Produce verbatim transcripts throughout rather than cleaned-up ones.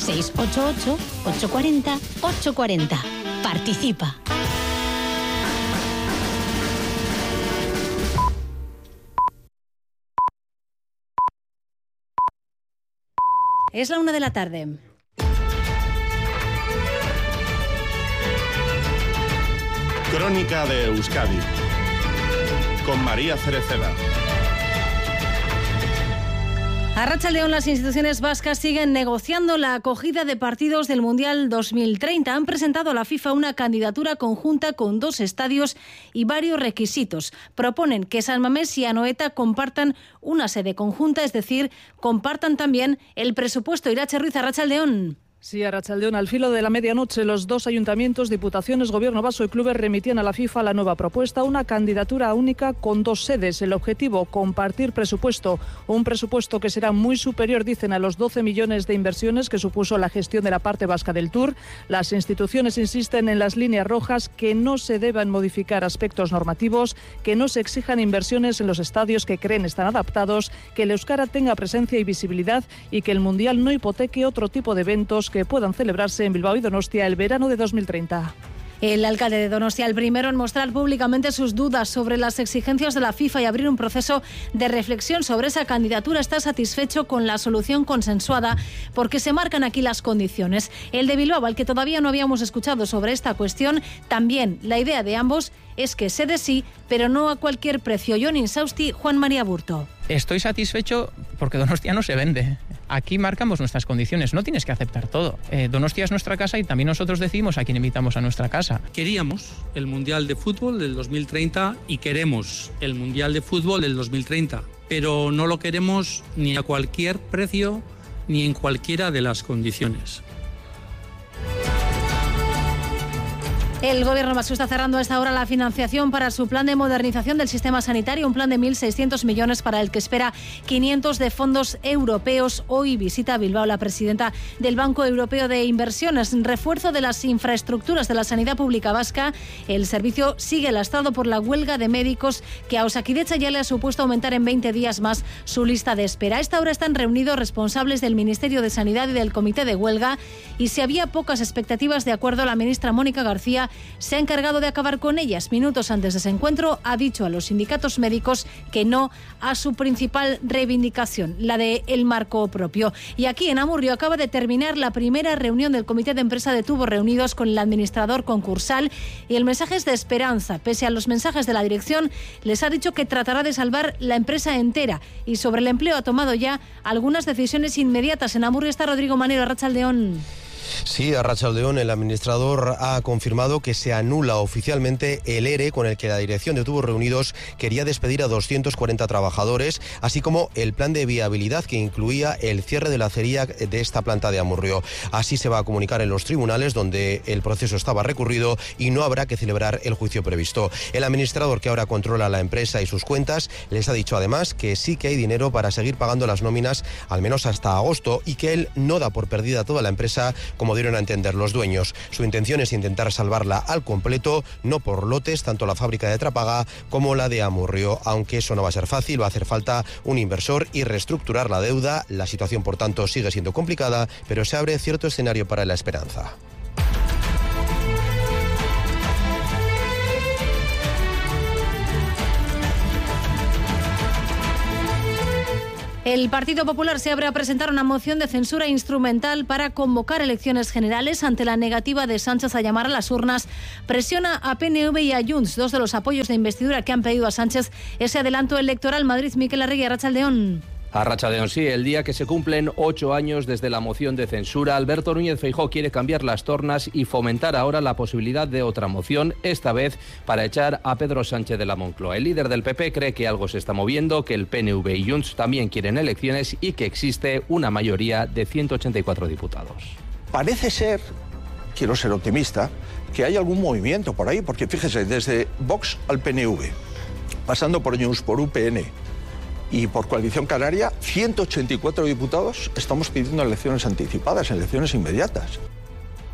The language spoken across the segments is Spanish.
seis ocho ocho, ocho cuatro cero, ocho cuatro cero. Participa. Es la una de la tarde. Crónica de Euskadi con María Cereceda. A Arratsaldeon, las instituciones vascas siguen negociando la acogida de partidos del Mundial dos mil treinta. Han presentado a la FIFA una candidatura conjunta con dos estadios y varios requisitos. Proponen que San Mamés y Anoeta compartan una sede conjunta, es decir, compartan también el presupuesto. Irache Ruiz, Arratsaldeon. Sí, Arratsaldeon, al filo de la medianoche, los dos ayuntamientos, diputaciones, gobierno vasco y clubes remitían a la FIFA la nueva propuesta, una candidatura única con dos sedes. El objetivo, compartir presupuesto, un presupuesto que será muy superior, dicen, a los doce millones de inversiones que supuso la gestión de la parte vasca del Tour. Las instituciones insisten en las líneas rojas, que no se deban modificar aspectos normativos, que no se exijan inversiones en los estadios que creen están adaptados, que el euskara tenga presencia y visibilidad y que el Mundial no hipoteque otro tipo de eventos que puedan celebrarse en Bilbao y Donostia el verano de dos mil treinta. El alcalde de Donostia, el primero en mostrar públicamente sus dudas sobre las exigencias de la FIFA y abrir un proceso de reflexión sobre esa candidatura, está satisfecho con la solución consensuada porque se marcan aquí las condiciones. El de Bilbao, al que todavía no habíamos escuchado sobre esta cuestión, también la idea de ambos es que sede sí, pero no a cualquier precio. Jon Insausti, Juan María Burto. Estoy satisfecho porque Donostia no se vende. Aquí marcamos nuestras condiciones, no tienes que aceptar todo. Eh, Donostia es nuestra casa y también nosotros decidimos a quién invitamos a nuestra casa. Queríamos el Mundial de Fútbol del dos mil treinta y queremos el Mundial de Fútbol del dos mil treinta, pero no lo queremos ni a cualquier precio ni en cualquiera de las condiciones. El gobierno vasco está cerrando a esta hora la financiación para su plan de modernización del sistema sanitario, un plan de mil seiscientos millones para el que espera quinientos de fondos europeos. Hoy visita Bilbao la presidenta del Banco Europeo de Inversiones. Refuerzo de las infraestructuras de la sanidad pública vasca. El servicio sigue lastrado por la huelga de médicos que a Osakidetza ya le ha supuesto aumentar en veinte días más su lista de espera. A esta hora están reunidos responsables del Ministerio de Sanidad y del Comité de Huelga y si había pocas expectativas, de acuerdo a la ministra Mónica García, se ha encargado de acabar con ellas. Minutos antes de ese encuentro ha dicho a los sindicatos médicos que no a su principal reivindicación, la de el marco propio. Y aquí en Amurrio acaba de terminar la primera reunión del comité de empresa de Tubos reunidos con el administrador concursal y el mensaje es de esperanza. Pese a los mensajes de la dirección, les ha dicho que tratará de salvar la empresa entera y sobre el empleo ha tomado ya algunas decisiones inmediatas. En Amurrio está Rodrigo Manero, Arratsaldeon. Sí, Arratsaldeon, el administrador ha confirmado que se anula oficialmente el ERE con el que la dirección de Tubos Reunidos quería despedir a doscientos cuarenta trabajadores, así como el plan de viabilidad que incluía el cierre de la acería de esta planta de Amurrio. Así se va a comunicar en los tribunales, donde el proceso estaba recurrido y no habrá que celebrar el juicio previsto. El administrador, que ahora controla la empresa y sus cuentas, les ha dicho además que sí que hay dinero para seguir pagando las nóminas al menos hasta agosto y que él no da por perdida toda la empresa, como dieron a entender los dueños. Su intención es intentar salvarla al completo, no por lotes, tanto la fábrica de Trápaga como la de Amurrio. Aunque eso no va a ser fácil, va a hacer falta un inversor y reestructurar la deuda. La situación, por tanto, sigue siendo complicada, pero se abre cierto escenario para la esperanza. El Partido Popular se abre a presentar una moción de censura instrumental para convocar elecciones generales ante la negativa de Sánchez a llamar a las urnas. Presiona a P N V y a Junts, dos de los apoyos de investidura que han pedido a Sánchez ese adelanto electoral. Madrid, Miquel Arregui, Arratsaldeon. Arratsaldeon, sí, el día que se cumplen ocho años desde la moción de censura, Alberto Núñez Feijóo quiere cambiar las tornas y fomentar ahora la posibilidad de otra moción, esta vez para echar a Pedro Sánchez de la Moncloa. El líder del P P cree que algo se está moviendo, que el P N V y Junts también quieren elecciones y que existe una mayoría de ciento ochenta y cuatro diputados. Parece ser, quiero ser optimista, que hay algún movimiento por ahí, porque fíjese, desde Vox al P N V, pasando por Junts, por U P N y por Coalición Canaria, ciento ochenta y cuatro diputados estamos pidiendo elecciones anticipadas, elecciones inmediatas.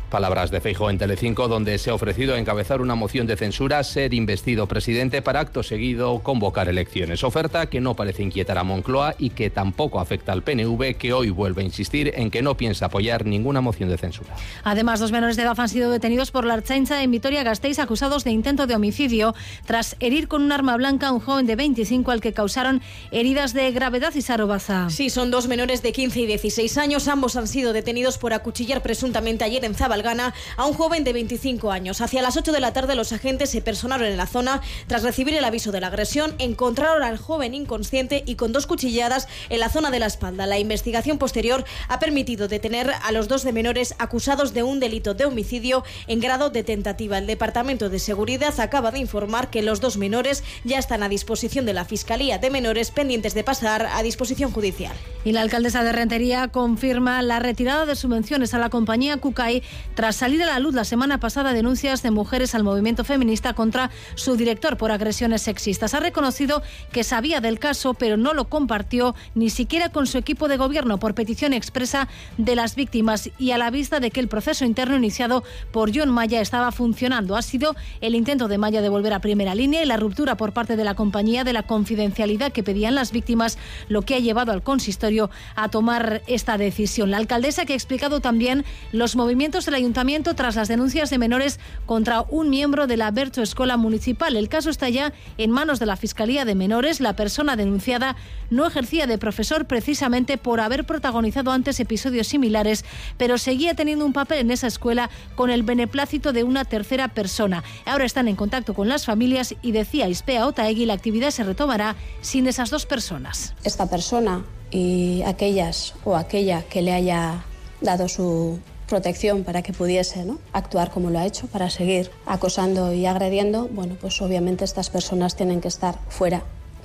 Palabras de Feijóo en Telecinco, donde se ha ofrecido a encabezar una moción de censura, ser investido presidente para acto seguido convocar elecciones. Oferta que no parece inquietar a Moncloa y que tampoco afecta al P N V, que hoy vuelve a insistir en que no piensa apoyar ninguna moción de censura. Además, dos menores de edad han sido detenidos por la Ertzaintza en Vitoria-Gasteiz acusados de intento de homicidio tras herir con un arma blanca a un joven de veinticinco al que causaron heridas de gravedad. Y Sarobaza. Sí, son dos menores de quince y dieciséis años. Ambos han sido detenidos por acuchillar presuntamente ayer en Zabalgana a un joven de veinticinco años. Hacia las ocho de la tarde los agentes se personaron en la zona. Tras recibir el aviso de la agresión, encontraron al joven inconsciente y con dos cuchilladas en la zona de la espalda. La investigación posterior ha permitido detener a los dos de menores acusados de un delito de homicidio en grado de tentativa. El Departamento de Seguridad acaba de informar que los dos menores ya están a disposición de la Fiscalía de Menores, pendientes de pasar a disposición judicial. Y la alcaldesa de Rentería confirma la retirada de subvenciones a la compañía Cucay tras salir a la luz la semana pasada denuncias de mujeres al movimiento feminista contra su director por agresiones sexistas. Ha reconocido que sabía del caso, pero no lo compartió ni siquiera con su equipo de gobierno por petición expresa de las víctimas y a la vista de que el proceso interno iniciado por John Maya estaba funcionando. Ha sido el intento de Maya de volver a primera línea y la ruptura por parte de la compañía de la confidencialidad que pedían las víctimas lo que ha llevado al consistorio a tomar esta decisión. La alcaldesa que ha explicado también los movimientos del ayuntamiento tras las denuncias de menores contra un miembro de la Bertso Escola Municipal. El caso está ya en manos de la Fiscalía de Menores. La persona denunciada no ejercía de profesor precisamente por haber protagonizado antes episodios similares, pero seguía teniendo un papel en esa escuela con el beneplácito de una tercera persona. Ahora están en contacto con las familias y decía Ispea Otaegui, la actividad se retomará sin esas dos personas. Esta persona y aquellas o aquella que le haya dado su protección para que pudiese, ¿no?, actuar como lo ha hecho, para seguir acosando y agrediendo, bueno, pues obviamente estas personas tienen que estar fuera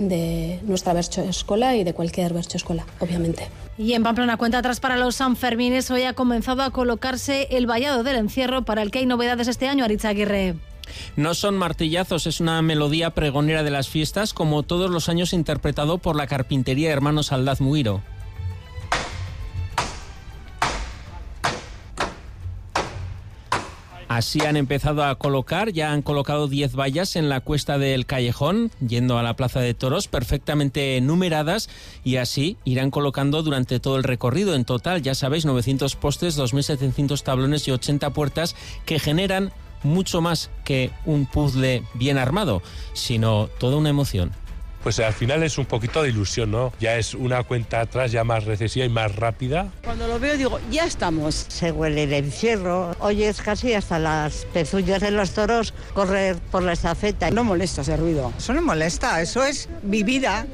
de nuestra Bertso Escola y de cualquier Bertso Escola, obviamente. Y en Pamplona, cuenta atrás para los Sanfermines. Hoy ha comenzado a colocarse el vallado del encierro, para el que hay novedades este año, Aritz Aguirre. No son martillazos, es una melodía pregonera de las fiestas, como todos los años interpretado por la Carpintería Hermanos Aldaz Muiro. Así han empezado a colocar, ya han colocado diez vallas en la cuesta del Callejón, yendo a la Plaza de Toros, perfectamente numeradas, y así irán colocando durante todo el recorrido. En total, ya sabéis, novecientos postes, dos mil setecientos tablones y ochenta puertas que generan mucho más que un puzzle bien armado, sino toda una emoción. Pues al final es un poquito de ilusión, ¿no? Ya es una cuenta atrás ya más recesiva y más rápida. Cuando lo veo digo, ya estamos. Se huele el encierro, oyes casi hasta las pezuñas de los toros correr por la estafeta. No molesta ese ruido. Eso no molesta, eso es mi vida.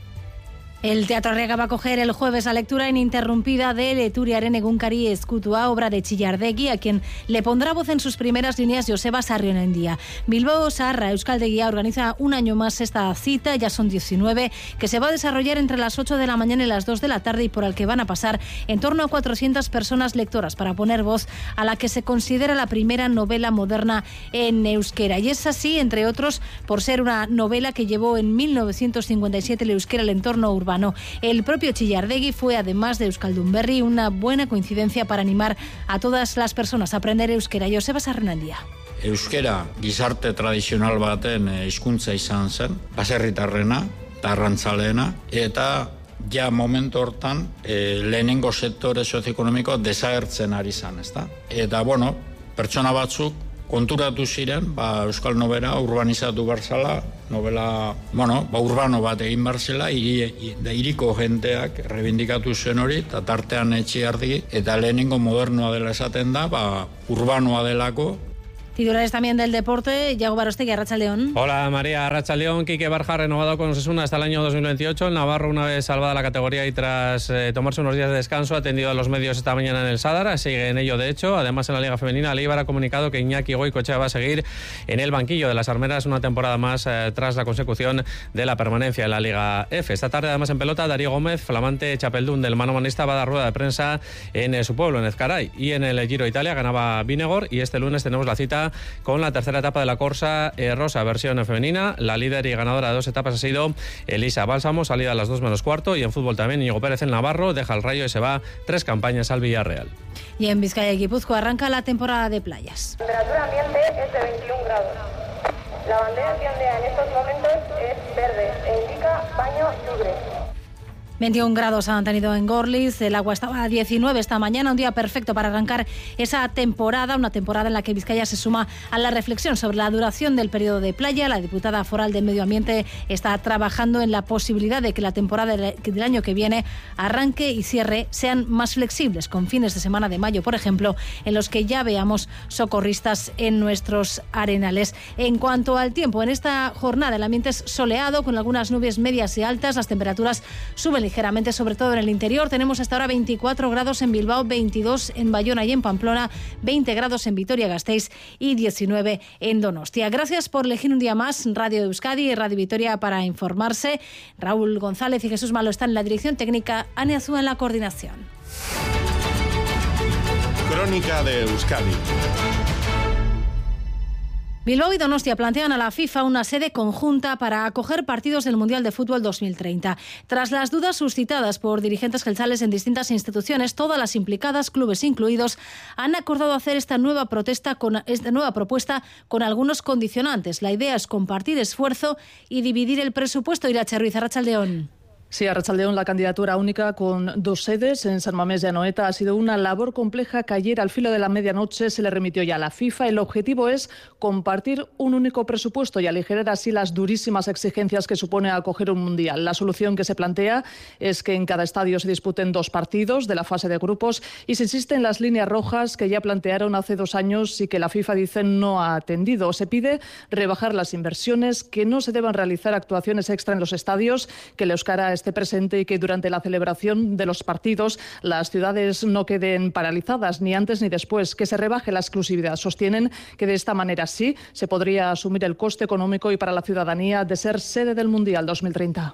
El Teatro Arriaga va a acoger el jueves la lectura ininterrumpida de Leturiaren Egunkari Ezkutua, obra de Chillardegui, a quien le pondrá voz en sus primeras líneas Joseba Sarrionendia. Bilbao Zaharra Euskaldegia organiza un año más esta cita, ya son diecinueve, que se va a desarrollar entre las ocho de la mañana y las dos de la tarde y por el que van a pasar en torno a cuatrocientas personas lectoras para poner voz a la que se considera la primera novela moderna en euskera. Y es así, entre otros, por ser una novela que llevó en mil novecientos cincuenta y siete el euskera al entorno urbano. El propio Chillardegui fue, además de Euskaldunberri, una buena coincidencia para animar a todas las personas a aprender euskera. Joseba Sarrionendia. Euskera gizarte tradizional baten hizkuntza izan zen, baserritarrena, arrantzaleena, eta ja momentu hortan e, lehenengo sektore sozioekonomiko desagertzen ari zen, ezta? Eta, bueno, pertsona batzuk konturatu ziren, ba, euskal nobela urbanizatu barzala, novela, bueno, ba, urbano bat egin barzela, hiri, hiriko jenteak rebindikatu zuen hori, eta tartean Etxillardegi, eta lehenengo modernoa dela esaten da, ba, urbanoa delako. Titulares también del deporte, Yago Barostegui, Arratsaldeon. Hola María, Arratsaldeon. Quique Barja renovado con Osasuna hasta el año dos mil veintiocho. El navarro, una vez salvada la categoría y tras eh, tomarse unos días de descanso, ha atendido a los medios esta mañana en el Sadar, sigue en ello de hecho. Además, en la Liga Femenina, Leibar ha comunicado que Iñaki Goicoechea va a seguir en el banquillo de las armeras una temporada más eh, tras la consecución de la permanencia en la Liga F. Esta tarde, además en pelota, Darío Gómez, flamante chapeldún del manomanista, va a dar rueda de prensa en eh, su pueblo, en Ezcaray. Y en el Giro Italia ganaba Vinegor y este lunes tenemos la cita ya con la tercera etapa de la Corsa eh, Rosa, versión femenina. La líder y ganadora de dos etapas ha sido Elisa Bálsamo, salida a las dos menos cuarto. Y en fútbol también, Íñigo Pérez en Navarro deja el Rayo y se va tres campañas al Villarreal. Y en Vizcaya y Guipúzcoa arranca la temporada de playas. La temperatura ambiente es de veintiún grados. La bandera que ondea en estos momentos es verde e indica baño libre. veintiún grados han tenido en Gorliz, el agua estaba a diecinueve esta mañana, un día perfecto para arrancar esa temporada, una temporada en la que Vizcaya se suma a la reflexión sobre la duración del periodo de playa. La diputada foral de Medio Ambiente está trabajando en la posibilidad de que la temporada del año que viene arranque y cierre sean más flexibles, con fines de semana de mayo, por ejemplo, en los que ya veamos socorristas en nuestros arenales. En cuanto al tiempo, en esta jornada el ambiente es soleado, con algunas nubes medias y altas, las temperaturas suben ligeramente, sobre todo en el interior. Tenemos hasta ahora veinticuatro grados en Bilbao, veintidós en Bayona y en Pamplona, veinte grados en Vitoria-Gasteiz y diecinueve en Donostia. Gracias por elegir un día más Radio Euskadi y Radio Vitoria para informarse. Raúl González y Jesús Malo están en la dirección técnica, Ane Azúa en la coordinación. Crónica de Euskadi. Bilbao y Donostia plantean a la FIFA una sede conjunta para acoger partidos del Mundial de Fútbol dos mil treinta. Tras las dudas suscitadas por dirigentes jeltzales en distintas instituciones, todas las implicadas, clubes incluidos, han acordado hacer esta nueva, protesta con, esta nueva propuesta con algunos condicionantes. La idea es compartir esfuerzo y dividir el presupuesto. Irache Ruiz, Arratsaldeón. Sí, Arratsaldeón, la candidatura única con dos sedes en San Mamés y Anoeta ha sido una labor compleja que ayer al filo de la medianoche se le remitió ya a la FIFA. El objetivo es compartir un único presupuesto y aligerar así las durísimas exigencias que supone acoger un mundial. La solución que se plantea es que en cada estadio se disputen dos partidos de la fase de grupos y se insiste en las líneas rojas que ya plantearon hace dos años y que la FIFA dice no ha atendido. Se pide rebajar las inversiones, que no se deban realizar actuaciones extra en los estadios, que el euskara esté presente y que durante la celebración de los partidos las ciudades no queden paralizadas ni antes ni después, que se rebaje la exclusividad. Sostienen que de esta manera sí se podría asumir el coste económico y para la ciudadanía de ser sede del Mundial dos mil treinta.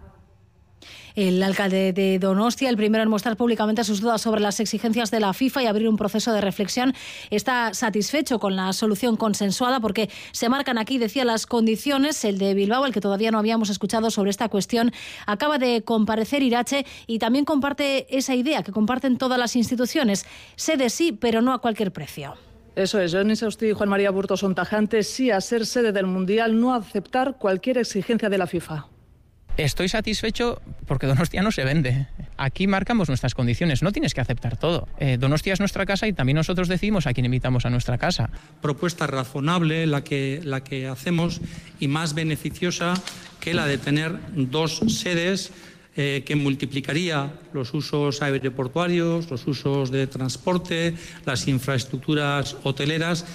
El alcalde de Donostia, el primero en mostrar públicamente sus dudas sobre las exigencias de la FIFA y abrir un proceso de reflexión, está satisfecho con la solución consensuada porque se marcan aquí, decía, las condiciones. El de Bilbao, el que todavía no habíamos escuchado sobre esta cuestión, acaba de comparecer Irache y también comparte esa idea que comparten todas las instituciones. Sede sí, pero no a cualquier precio. Eso es, Johnny Sausti y Juan María Burto son tajantes, sí a ser sede del Mundial, no a aceptar cualquier exigencia de la FIFA. Estoy satisfecho porque Donostia no se vende. Aquí marcamos nuestras condiciones, no tienes que aceptar todo. Eh, Donostia es nuestra casa y también nosotros decidimos a quién invitamos a nuestra casa. Propuesta razonable la que, la que hacemos y más beneficiosa que la de tener dos sedes eh, que multiplicaría los usos aeroportuarios, los usos de transporte, las infraestructuras hoteleras.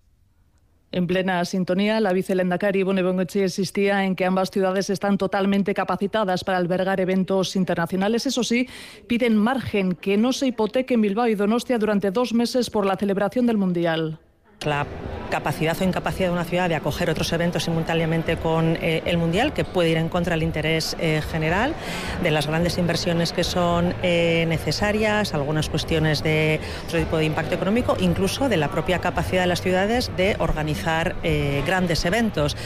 En plena sintonía, la vicelehendakari Ibone Bengoechea insistía en que ambas ciudades están totalmente capacitadas para albergar eventos internacionales. Eso sí, piden margen, que no se hipotequen Bilbao y Donostia durante dos meses por la celebración del Mundial. La capacidad o incapacidad de una ciudad de acoger otros eventos simultáneamente con eh, el Mundial, que puede ir en contra del interés eh, general, de las grandes inversiones que son eh, necesarias, algunas cuestiones de otro tipo de impacto económico, incluso de la propia capacidad de las ciudades de organizar eh, grandes eventos.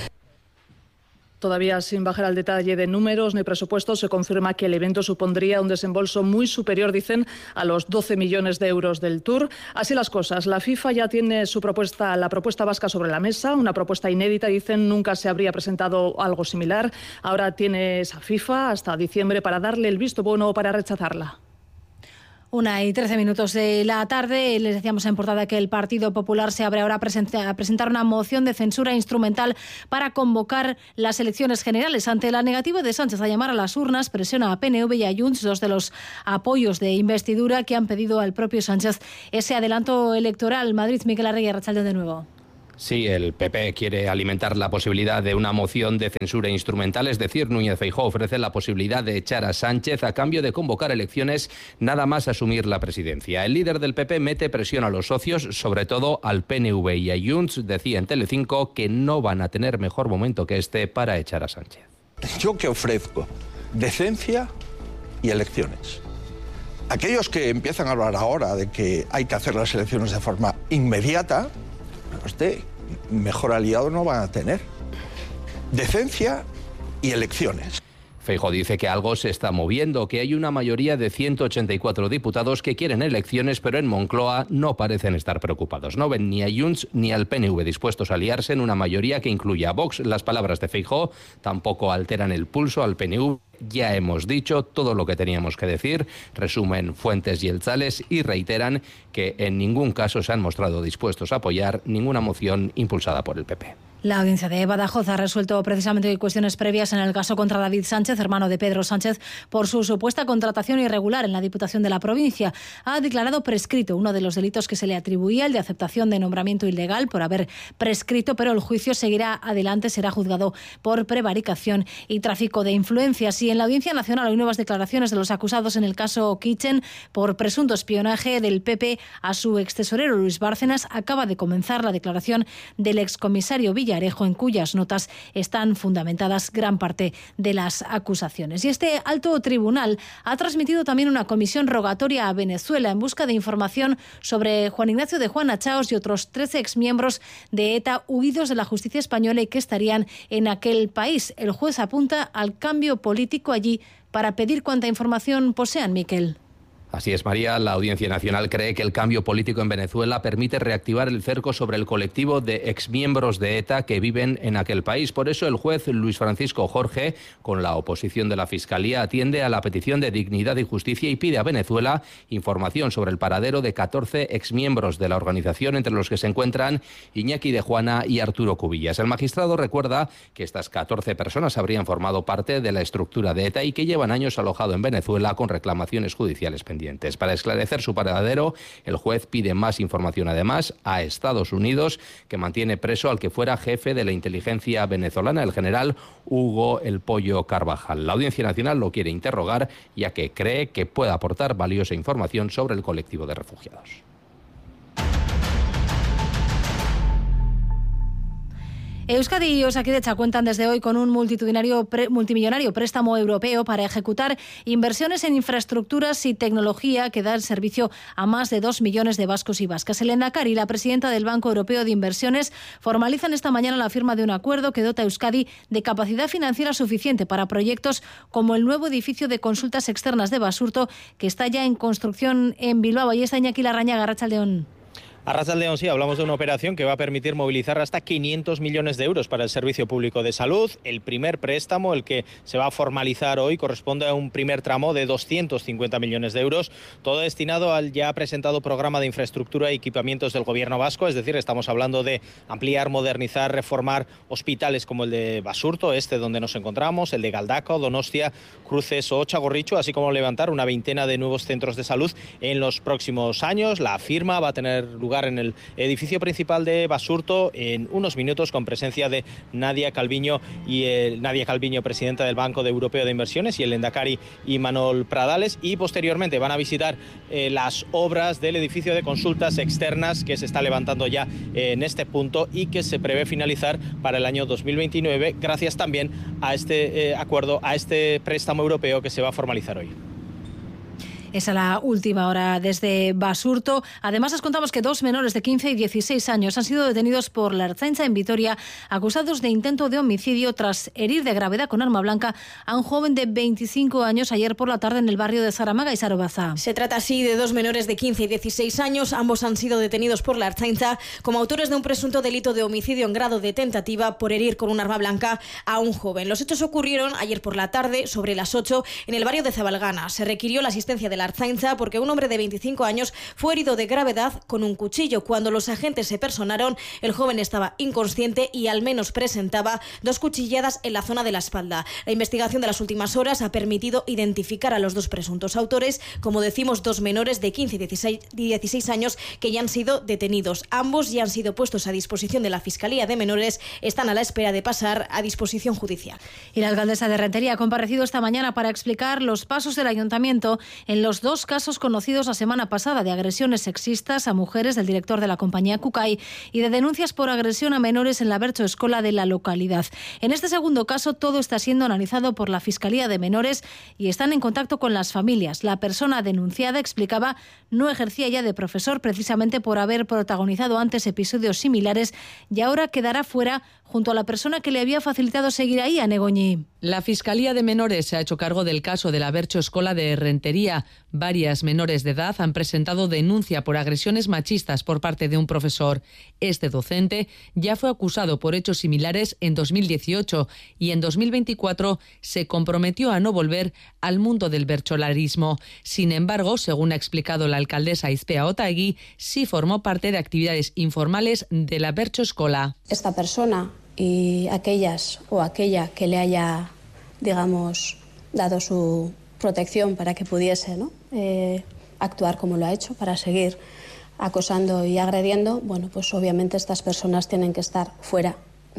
Todavía sin bajar al detalle de números ni presupuestos, se confirma que el evento supondría un desembolso muy superior, dicen, a los doce millones de euros del Tour. Así las cosas, la FIFA ya tiene su propuesta, la propuesta vasca sobre la mesa, una propuesta inédita, dicen, nunca se habría presentado algo similar. Ahora tiene esa FIFA hasta diciembre para darle el visto bueno o para rechazarla. Una y trece minutos de la tarde. Les decíamos en portada que el Partido Popular se abre ahora a presentar una moción de censura instrumental para convocar las elecciones generales. Ante la negativa de Sánchez a llamar a las urnas, presiona a P N V y a Junts, dos de los apoyos de investidura que han pedido al propio Sánchez ese adelanto electoral. Madrid, Miquel Arregui, Arratsaldeón de nuevo. Sí, el P P quiere alimentar la posibilidad de una moción de censura instrumental, es decir, Núñez Feijóo ofrece la posibilidad de echar a Sánchez a cambio de convocar elecciones nada más asumir la presidencia. El líder del P P mete presión a los socios, sobre todo al P N V y a Junts, decía en Telecinco que no van a tener mejor momento que este para echar a Sánchez. Yo que ofrezco decencia y elecciones. Aquellos que empiezan a hablar ahora de que hay que hacer las elecciones de forma inmediata, Usted, mejor aliado no va a tener. Decencia y elecciones. Feijóo dice que algo se está moviendo, que hay una mayoría de ciento ochenta y cuatro diputados que quieren elecciones, pero en Moncloa no parecen estar preocupados. No ven ni a Junts ni al P N V dispuestos a aliarse en una mayoría que incluya a Vox. Las palabras de Feijóo tampoco alteran el pulso al P N V. Ya hemos dicho todo lo que teníamos que decir, resumen fuentes yeltzales y reiteran que en ningún caso se han mostrado dispuestos a apoyar ninguna moción impulsada por el P P. La audiencia de Badajoz ha resuelto precisamente cuestiones previas en el caso contra David Sánchez, hermano de Pedro Sánchez, por su supuesta contratación irregular en la Diputación de la provincia. Ha declarado prescrito uno de los delitos que se le atribuía, el de aceptación de nombramiento ilegal, por haber prescrito, pero el juicio seguirá adelante, será juzgado por prevaricación y tráfico de influencias. Y en la Audiencia Nacional hay nuevas declaraciones de los acusados en el caso Kitchen por presunto espionaje del P P a su extesorero Luis Bárcenas. Acaba de comenzar la declaración del excomisario Villa Arejo, en cuyas notas están fundamentadas gran parte de las acusaciones. Y este alto tribunal ha transmitido también una comisión rogatoria a Venezuela en busca de información sobre Juan Ignacio de Juana Chaos y otros trece exmiembros de ETA huidos de la justicia española y que estarían en aquel país. El juez apunta al cambio político allí para pedir cuanta información posean, Miquel. Así es, María. La Audiencia Nacional cree que el cambio político en Venezuela permite reactivar el cerco sobre el colectivo de exmiembros de ETA que viven en aquel país. Por eso el juez Luis Francisco Jorge, con la oposición de la Fiscalía, atiende a la petición de dignidad y justicia y pide a Venezuela información sobre el paradero de catorce exmiembros de la organización, entre los que se encuentran Iñaki de Juana y Arturo Cubillas. El magistrado recuerda que estas catorce personas habrían formado parte de la estructura de ETA y que llevan años alojado en Venezuela con reclamaciones judiciales pendientes. Para esclarecer su paradero, el juez pide más información además a Estados Unidos, que mantiene preso al que fuera jefe de la inteligencia venezolana, el general Hugo El Pollo Carvajal. La Audiencia Nacional lo quiere interrogar, ya que cree que puede aportar valiosa información sobre el colectivo de refugiados. Euskadi y Osakidetza cuentan desde hoy con un multitudinario pre, multimillonario préstamo europeo para ejecutar inversiones en infraestructuras y tecnología que dan servicio a más de dos millones de vascos y vascas. El Endacari, la presidenta del Banco Europeo de Inversiones, formalizan esta mañana la firma de un acuerdo que dota a Euskadi de capacidad financiera suficiente para proyectos como el nuevo edificio de consultas externas de Basurto, que está ya en construcción en Bilbao. Ahí está Iñaki Larrañaga, Arratsaldeon. Arratsaldeon, sí, hablamos de una operación que va a permitir movilizar hasta quinientos millones de euros para el Servicio Público de Salud. El primer préstamo, el que se va a formalizar hoy, corresponde a un primer tramo de doscientos cincuenta millones de euros, todo destinado al ya presentado programa de infraestructura y equipamientos del Gobierno vasco. Es decir, estamos hablando de ampliar, modernizar, reformar hospitales como el de Basurto, este donde nos encontramos, el de Galdakao, Donostia, Cruces o Txagorritxu, así como levantar una veintena de nuevos centros de salud en los próximos años. La firma va a tener lugar en el edificio principal de Basurto en unos minutos, con presencia de Nadia Calviño y el, Nadia Calviño, presidenta del Banco Europeo de Inversiones, y el Endacari Imanol Pradales, y posteriormente van a visitar eh, las obras del edificio de consultas externas que se está levantando ya eh, en este punto y que se prevé finalizar para el año dos mil veintinueve, gracias también a este eh, acuerdo, a este préstamo europeo que se va a formalizar hoy. Esa es la última hora desde Basurto. Además, les contamos que dos menores de quince y dieciséis años han sido detenidos por la Ertzaintza en Vitoria, acusados de intento de homicidio tras herir de gravedad con arma blanca a un joven de veinticinco años ayer por la tarde en el barrio de Zaramaga y Sarobaza. Se trata así de dos menores de quince y dieciséis años. Ambos han sido detenidos por la Ertzaintza como autores de un presunto delito de homicidio en grado de tentativa por herir con un arma blanca a un joven. Los hechos ocurrieron ayer por la tarde, sobre las ocho, en el barrio de Zabalgana. Se requirió la asistencia de la Ertzaintza porque un hombre de veinticinco años fue herido de gravedad con un cuchillo. Cuando los agentes se personaron, el joven estaba inconsciente y al menos presentaba dos cuchilladas en la zona de la espalda. La investigación de las últimas horas ha permitido identificar a los dos presuntos autores, como decimos, dos menores de quince y dieciséis años que ya han sido detenidos. Ambos ya han sido puestos a disposición de la Fiscalía de Menores, están a la espera de pasar a disposición judicial. Y la alcaldesa de Rentería ha comparecido esta mañana para explicar los pasos del ayuntamiento en los los dos casos conocidos la semana pasada de agresiones sexistas a mujeres del director de la compañía Kukai y de denuncias por agresión a menores en la Bertso Escola de la localidad. En este segundo caso, todo está siendo analizado por la Fiscalía de Menores y están en contacto con las familias. La persona denunciada, explicaba, no ejercía ya de profesor precisamente por haber protagonizado antes episodios similares y ahora quedará fuera junto a la persona que le había facilitado seguir ahí, a Negoñi. La Fiscalía de Menores se ha hecho cargo del caso de la Bertso Escola de Rentería. Varias menores de edad han presentado denuncia por agresiones machistas por parte de un profesor. Este docente ya fue acusado por hechos similares en dos mil dieciocho y en dos mil veinticuatro se comprometió a no volver al mundo del bertsolarismo. Sin embargo, según ha explicado la alcaldesa Izpea Otaegui, sí formó parte de actividades informales de la Bertso Escola. Esta persona y aquellas o aquella que le haya, digamos, dado su protección para que pudiese, ¿no?, eh, actuar como lo ha hecho, para seguir acosando y agrediendo, bueno, pues obviamente estas personas tienen que estar fuera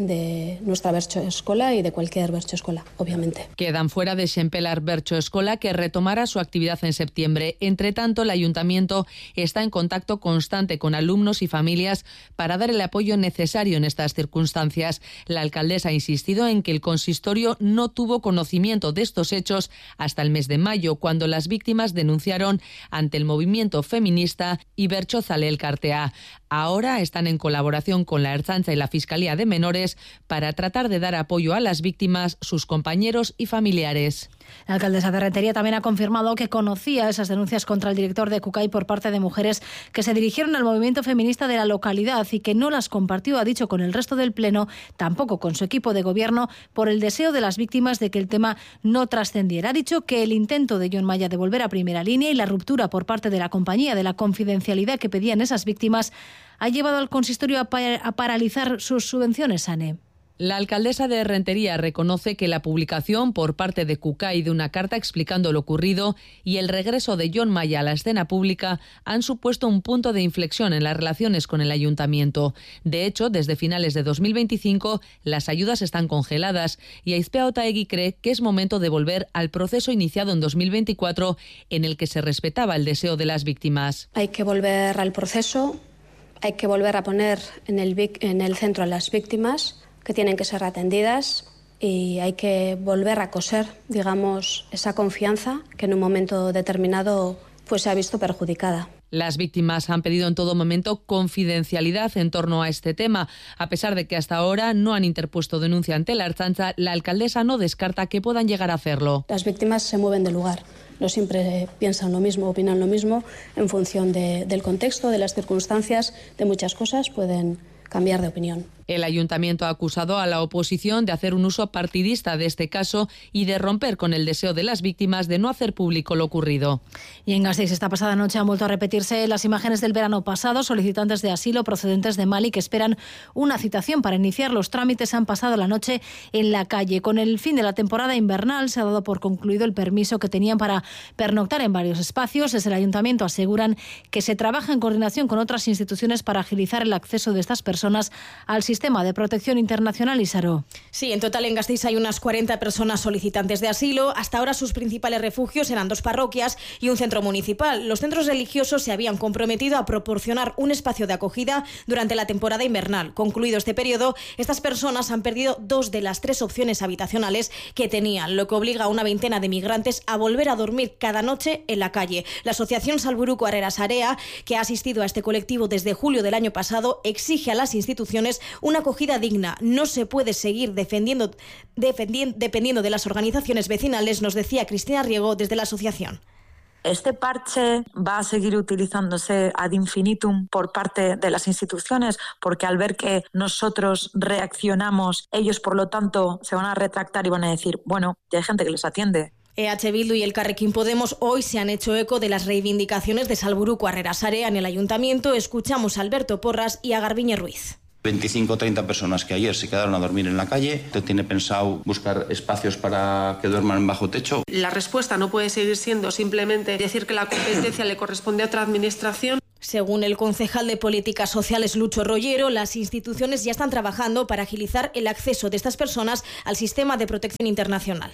de nuestra Bertso Escola y de cualquier Bertso Escola, obviamente. Quedan fuera de Xempelar Bertso Escola, que retomará su actividad en septiembre. Entre tanto, el ayuntamiento está en contacto constante con alumnos y familias para dar el apoyo necesario en estas circunstancias. La alcaldesa ha insistido en que el consistorio no tuvo conocimiento de estos hechos hasta el mes de mayo, cuando las víctimas denunciaron ante el movimiento feminista y Bertsozale Elkartea. Ahora están en colaboración con la Ertzaintza y la Fiscalía de Menores para tratar de dar apoyo a las víctimas, sus compañeros y familiares. La alcaldesa de Rentería también ha confirmado que conocía esas denuncias contra el director de Kukai por parte de mujeres que se dirigieron al movimiento feminista de la localidad y que no las compartió, ha dicho, con el resto del Pleno, tampoco con su equipo de gobierno, por el deseo de las víctimas de que el tema no trascendiera. Ha dicho que el intento de Jon Maya de volver a primera línea y la ruptura por parte de la compañía de la confidencialidad que pedían esas víctimas ha llevado al consistorio a, pa- a paralizar sus subvenciones, Ane. La alcaldesa de Rentería reconoce que la publicación por parte de Kukai de una carta explicando lo ocurrido y el regreso de Jon Maya a la escena pública han supuesto un punto de inflexión en las relaciones con el ayuntamiento. De hecho, desde finales de dos mil veinticinco las ayudas están congeladas y Izpea Otaegui cree que es momento de volver al proceso iniciado en dos mil veinticuatro, en el que se respetaba el deseo de las víctimas. Hay que volver al proceso, hay que volver a poner en el, en el centro a las víctimas, que tienen que ser atendidas, y hay que volver a coser, digamos, esa confianza que en un momento determinado pues se ha visto perjudicada. Las víctimas han pedido en todo momento confidencialidad en torno a este tema. A pesar de que hasta ahora no han interpuesto denuncia ante la Ertzaintza, la alcaldesa no descarta que puedan llegar a hacerlo. Las víctimas se mueven de lugar. No siempre piensan lo mismo, opinan lo mismo. En función de, del contexto, de las circunstancias, de muchas cosas, pueden cambiar de opinión. El ayuntamiento ha acusado a la oposición de hacer un uso partidista de este caso y de romper con el deseo de las víctimas de no hacer público lo ocurrido. Y en Gasteiz esta pasada noche han vuelto a repetirse las imágenes del verano pasado. Solicitantes de asilo procedentes de Mali que esperan una citación para iniciar los trámites han pasado la noche en la calle. Con el fin de la temporada invernal se ha dado por concluido el permiso que tenían para pernoctar en varios espacios. Desde el ayuntamiento aseguran que se trabaja en coordinación con otras instituciones para agilizar el acceso de estas personas al sistema de protección internacional. Isaro. Sí, en total en Gasteiz hay unas cuarenta personas solicitantes de asilo. Hasta ahora sus principales refugios eran dos parroquias y un centro municipal. Los centros religiosos se habían comprometido a proporcionar un espacio de acogida durante la temporada invernal. Concluido este periodo, estas personas han perdido dos de las tres opciones habitacionales que tenían, lo que obliga a una veintena de migrantes a volver a dormir cada noche en la calle. La asociación Salburuko Harrera Sarea, que ha asistido a este colectivo desde julio del año pasado, exige a las instituciones una acogida digna. No se puede seguir defendiendo, defendiendo, dependiendo de las organizaciones vecinales, nos decía Cristina Riego desde la asociación. Este parche va a seguir utilizándose ad infinitum por parte de las instituciones, porque al ver que nosotros reaccionamos, ellos por lo tanto se van a retractar y van a decir, bueno, ya hay gente que les atiende. E H Bildu y el Elkarrekin Podemos hoy se han hecho eco de las reivindicaciones de Salburuko Harrera Sarea en el ayuntamiento. Escuchamos a Alberto Porras y a Garbiñe Ruiz. veinticinco o treinta personas que ayer se quedaron a dormir en la calle. ¿Usted tiene pensado buscar espacios para que duerman bajo techo? La respuesta no puede seguir siendo simplemente decir que la competencia le corresponde a otra administración. Según el concejal de Políticas Sociales Lucho Rollero, las instituciones ya están trabajando para agilizar el acceso de estas personas al sistema de protección internacional.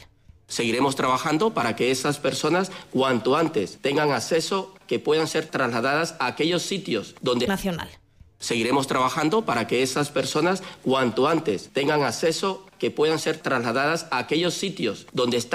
Seguiremos trabajando para que esas personas cuanto antes tengan acceso, que puedan ser trasladadas a aquellos sitios donde... Nacional. Seguiremos trabajando para que esas personas cuanto antes tengan acceso, que puedan ser trasladadas a aquellos sitios donde están